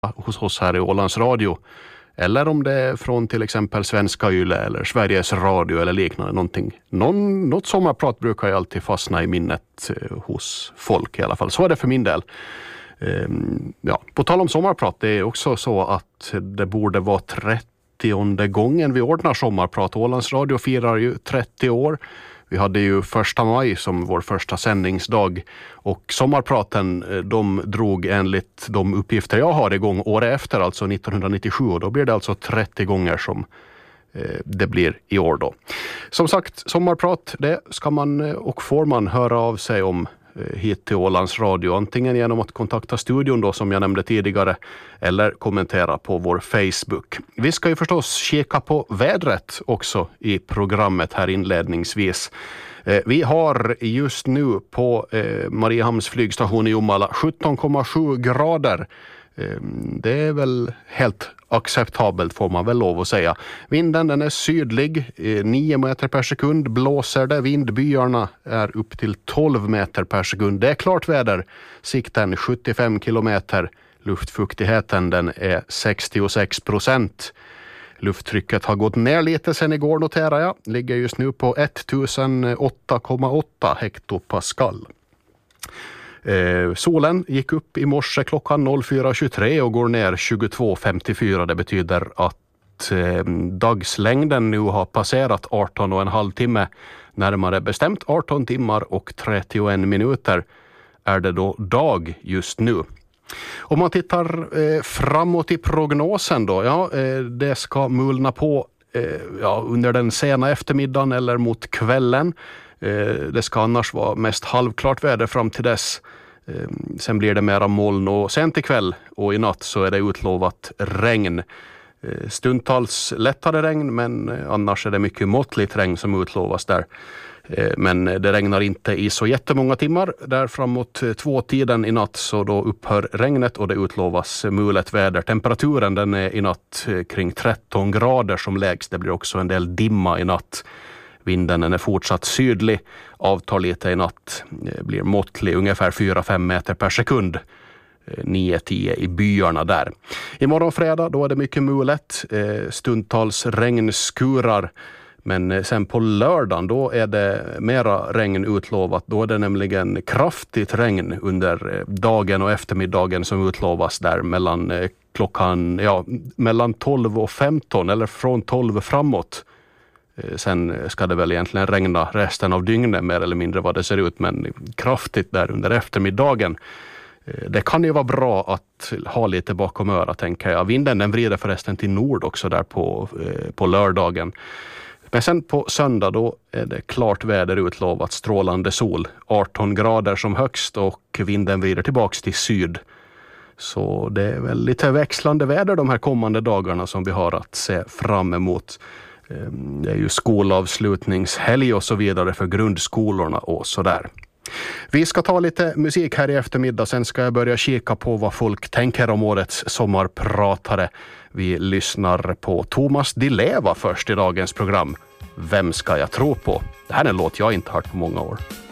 hos oss här i Ålands Radio. Eller om det är från till exempel Svenska Yle eller Sveriges Radio eller liknande någonting. Något sommarprat brukar ju alltid fastna i minnet hos folk i alla fall. Så är det för min del. På tal om sommarprat, det är också så att det borde vara 30:e gången vi ordnar sommarprat. Ålands Radio firar ju 30 år. Vi hade ju 1 maj som vår första sändningsdag och sommarpraten de drog enligt de uppgifter jag har igång året efter, alltså 1997, och då blir det alltså 30 gånger som det blir i år då. Som sagt, sommarprat, det ska man och får man höra av sig om hit till Ålands Radio, antingen genom att kontakta studion då som jag nämnde tidigare eller kommentera på vår Facebook. Vi ska ju förstås kika på vädret också i programmet här inledningsvis. Vi har just nu på Mariehamns flygstation i Jomala 17,7 grader. Det är väl helt acceptabelt får man väl lov att säga. Vinden den är sydlig, 9 meter per sekund blåser det. Vindbyarna är upp till 12 meter per sekund. Det är klart väder. Sikten 75 kilometer. Luftfuktigheten den är 66%. Lufttrycket har gått ner lite sen igår noterar jag. Ligger just nu på 1008,8 hektopascal. Solen gick upp i morse klockan 04.23 och går ner 22.54. Det betyder att dagslängden nu har passerat 18,5 timme. Närmare bestämt 18 timmar och 31 minuter är det då dag just nu. Om man tittar framåt i prognosen då, det ska mulna på under den sena eftermiddagen eller mot kvällen. Det ska annars vara mest halvklart väder fram till dess. Sen blir det mera moln och sent ikväll och i natt så är det utlovat regn. Stundtals lättare regn men annars är det mycket måttligt regn som utlovas där. Men det regnar inte i så jättemånga timmar. Där framåt 2-tiden i natt så då upphör regnet och det utlovas mulet väder. Temperaturen den är i natt kring 13 grader som lägst. Det blir också en del dimma i natt. Vinden är fortsatt sydlig, avtar lite i natt, blir måttlig, ungefär 4-5 meter per sekund. 9-10 i byarna där. Imorgon fredag då är det mycket mulet, stundtals regnskurar. Men sen på lördagen då är det mera regn utlovat. Då är det nämligen kraftigt regn under dagen och eftermiddagen som utlovas där mellan 12 och 15 eller från 12 framåt. Sen ska det väl egentligen regna resten av dygnet mer eller mindre vad det ser ut, men kraftigt där under eftermiddagen. Det kan ju vara bra att ha lite bakom öra tänker jag. Vinden den vrider förresten till nord också där på lördagen. Men sen på söndag då är det klart väder utlovat, strålande sol, 18 grader som högst och vinden vrider tillbaks till syd. Så det är väl lite växlande väder de här kommande dagarna som vi har att se fram emot. Det är ju skolavslutningshelg och så vidare för grundskolorna och sådär. Vi ska ta lite musik här i eftermiddag, sen ska jag börja kika på vad folk tänker om årets sommarpratare. Vi lyssnar på Thomas Di Leva först i dagens program. Vem ska jag tro på? Det här är en låt jag inte hört på många år.